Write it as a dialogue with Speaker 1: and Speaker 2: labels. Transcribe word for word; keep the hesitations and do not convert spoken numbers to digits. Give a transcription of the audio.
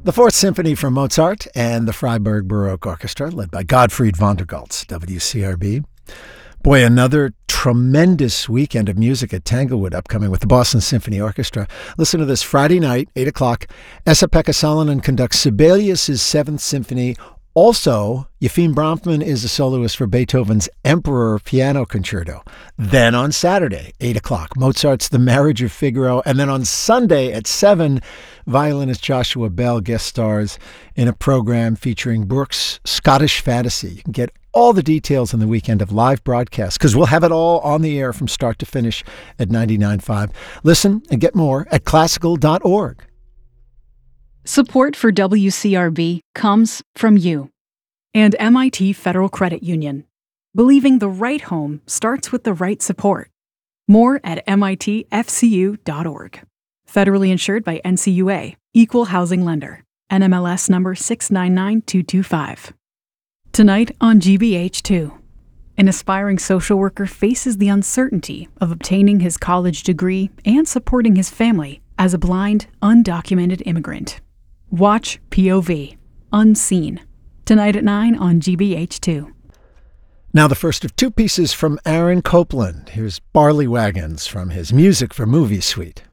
Speaker 1: The Fourth Symphony from Mozart and the Freiburg Baroque Orchestra, led by Gottfried Vondergaltz, W C R B. Boy, another tremendous weekend of music at Tanglewood upcoming with the Boston Symphony Orchestra. Listen to this. Friday night, eight o'clock, Esa-Pekka Salonen conducts Sibelius' Seventh Symphony. Also, Yefim Bronfman is a soloist for Beethoven's Emperor Piano Concerto. Then on Saturday, eight o'clock, Mozart's The Marriage of Figaro. And then on Sunday at seven, violinist Joshua Bell guest stars in a program featuring Brooks' Scottish Fantasy. You can get all the details on the weekend of live broadcasts, because we'll have it all on the air from start to finish at ninety-nine point five. Listen and get more at classical dot org.
Speaker 2: Support for W C R B comes from you and M I T Federal Credit Union. Believing the right home starts with the right support. More at M I T F C U dot org. Federally insured by N C U A, Equal Housing Lender, N M L S number six nine nine two two five. Tonight on G B H two, an aspiring social worker faces the uncertainty of obtaining his college degree and supporting his family as a blind, undocumented immigrant. Watch P O V, Unseen, tonight at nine on G B H two.
Speaker 1: Now the first of two pieces from Aaron Copland. Here's Barley Wagons from his Music for Movies suite.